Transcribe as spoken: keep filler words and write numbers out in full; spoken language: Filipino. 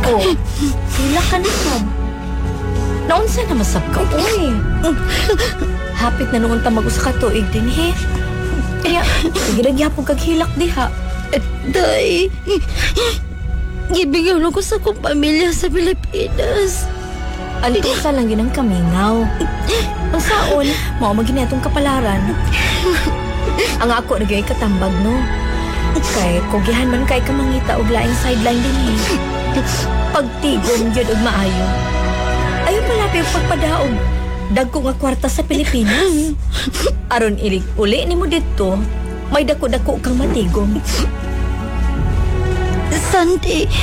Oh, sila ka na sab. Naunsa na masab ka, uy. Hapit na noon ta mag-usa ka tuig din, he. Kaya, sige nagyapong kaghilak diha. Day, gibigyan ko sa kong pamilya sa Pilipinas. Antusa lang yun ang kamingaw. Ang saon, mao maginetong kapalaran. Ang ako nagyoy katambag, no? Kay, kugihan man kay kamangita og laing sideline din, eh. Pagtigom yun og maayo. Ayaw pala yung pagpadaog. Dagko nga kwarta sa Pilipinas. Aron ilig uli ni mo dito, may dako-dako kang matigom. Santi,